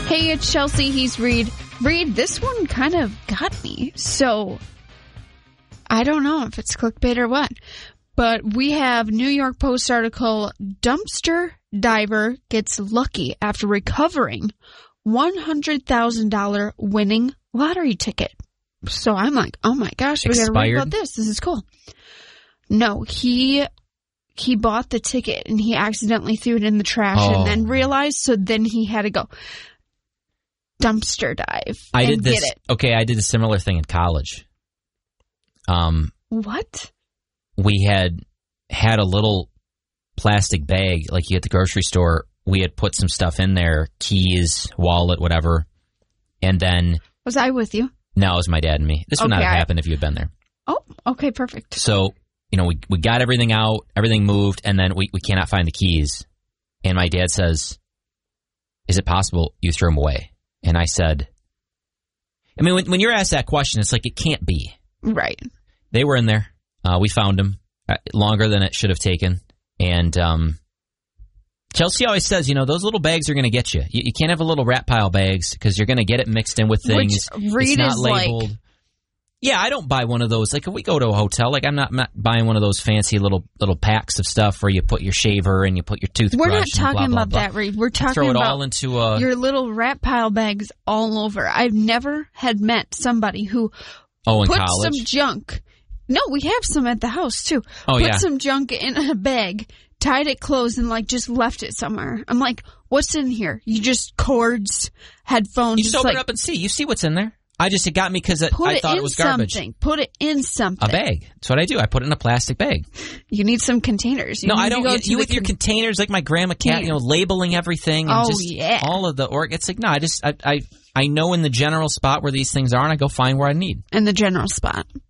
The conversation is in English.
Hey, it's Chelsea. He's Reed. Reed, this one kind of got me. So, I don't know if it's clickbait or what. But we have New York Post article, dumpster diver gets lucky after recovering $100,000 winning lottery ticket. So I'm like, oh my gosh, we gotta read about this. This is cool. No, he bought the ticket and he accidentally threw it in the trash and then realized, so then he had to go dumpster dive and get it. Okay, I did a similar thing in college. What? We had a little plastic bag, like you at the grocery store. We had put some stuff in there, keys, wallet, whatever. And then... Was I with you? No, it was my dad and me. This would not have happened if you had been there. Oh, okay, perfect. So, we got everything out, everything moved, and then we cannot find the keys. And my dad says, is it possible you threw them away? And I said, I mean, when you're asked that question, it's like, it can't be. Right. They were in there. We found them longer than it should have taken. And Chelsea always says, those little bags are going to get you. You can't have a little rat pile bags because you're going to get it mixed in with things. Which Reed it's not is labeled. Like... Yeah, I don't buy one of those. Like, if we go to a hotel, like, I'm not buying one of those fancy little packs of stuff where you put your shaver and you put your toothbrush. We're not talking blah, blah, about blah. that, Reed. We're talking throw it about all into your little rat pile bags all over. I've never had met somebody who put some junk. No, we have some at the house, too. Put some junk in a bag, tied it closed, and, just left it somewhere. I'm like, what's in here? You just cords, headphones. You just open it up and see. You see what's in there. It got me because I thought it was garbage. Put it in something. A bag. That's what I do. I put it in a plastic bag. You need some containers. I don't. You with your containers, like my grandma cat, labeling everything. And all of the It's like, no, I know in the general spot where these things are, and I go find where I need. In the general spot.